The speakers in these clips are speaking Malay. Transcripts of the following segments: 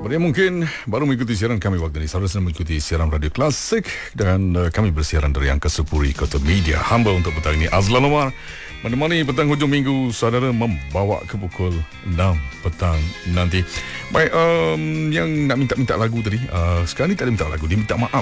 Sahabat yang mungkin baru mengikuti siaran kami waktu ini, saudara sedang mengikuti siaran Radio Klasik dan kami bersiaran dari Angkasa Puri, Kota Media. Hamba untuk petang ini Azlan Omar menemani petang hujung minggu saudara membawa ke pukul 6 petang nanti. Baik, yang nak minta lagu tadi, sekarang ni tak ada minta lagu, dia minta maaf.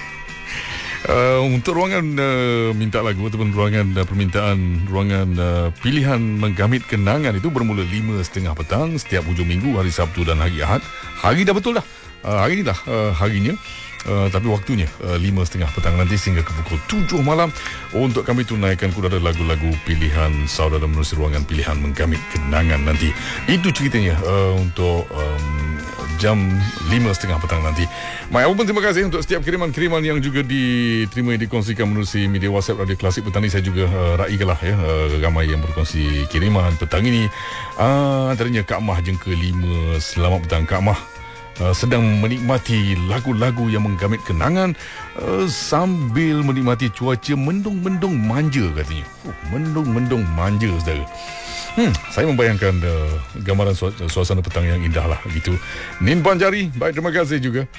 Untuk ruangan minta lagu ataupun ruangan permintaan, ruangan pilihan menggamit kenangan itu bermula 5.30 petang setiap hujung minggu, hari Sabtu dan hari Ahad. Hari dah betul dah, hari ni dah harinya, tapi waktunya 5.30 petang nanti sehingga ke pukul 7 malam untuk kami tunaikan kudara lagu-lagu pilihan saudara menerusi ruangan pilihan menggamit kenangan nanti. Itu ceritanya untuk jam 5.30 petang nanti. Mai, terima kasih untuk setiap kiriman-kiriman yang juga diterima, dikongsikan menerusi media WhatsApp Radio Klasik petang ini. Saya juga raikanlah ramai yang berkongsi kiriman petang ini. Antaranya Kak Mah Jengka 5. Selamat petang Kak Mah. Sedang menikmati lagu-lagu yang menggamit kenangan sambil menikmati cuaca mendung-mendung manja katanya. Mendung-mendung manja saudara. Saya membayangkan gambaran suasana petang yang indah lah gitu. Nin Banjari, baik, terima kasih juga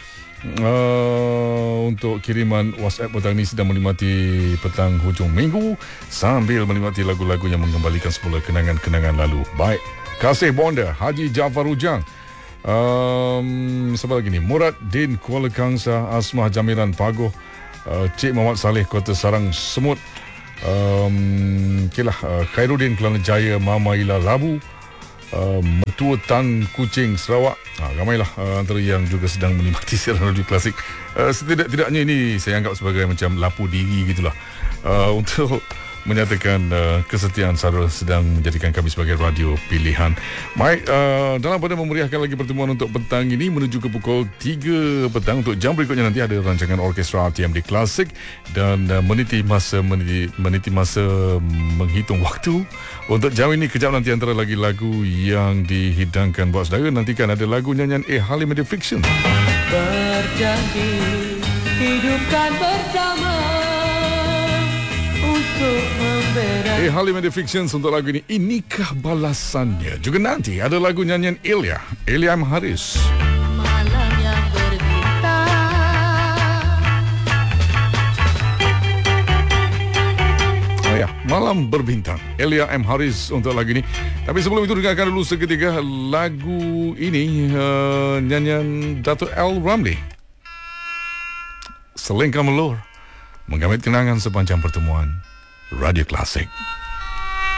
untuk kiriman WhatsApp petang ini. Sedang menikmati petang hujung minggu sambil menikmati lagu-lagu yang mengembalikan semula kenangan-kenangan lalu. Baik, Kasih Bonda, Haji Jafar Ujang, siapa lagi ni, Murad Din Kuala Kangsa, Asmah Jamilan Pagoh, Cik Muhammad Saleh Kota Sarang Semut, Khairuddin Kelana Jaya, Mama Ila Rabu, Metua Tan Kuching Sarawak. Ramailah antara yang juga sedang menikmati siaran Radio Klasik. Setidak-tidaknya ini saya anggap sebagai macam lapu diri gitulah, untuk menyatakan kesetiaan saudara sedang menjadikan kami sebagai radio pilihan. Baik, dalam pada memeriahkan lagi pertemuan untuk petang ini menuju ke pukul 3 petang. Untuk jam berikutnya nanti ada rancangan orkestra TMD Klasik dan meniti masa menghitung waktu. Untuk jam ini kejap nanti antara lagi lagu yang dihidangkan buat saudara. Nantikan ada lagu nyanyian Halim and the Fiction. Berjanji hidupkan bersama untuk memberi. Halim and the Fictions untuk lagu ini. Inikah balasannya? Juga nanti ada lagu nyanyian Elia M. Haris. Malam yang berbintang. Malam berbintang, Elia M. Haris untuk lagu ini. Tapi sebelum itu dengarkan dulu seketika lagu ini, nyanyian Dato' L. Ramli, Selengkap Melur, menggamit kenangan sepanjang pertemuan Radio Klasik.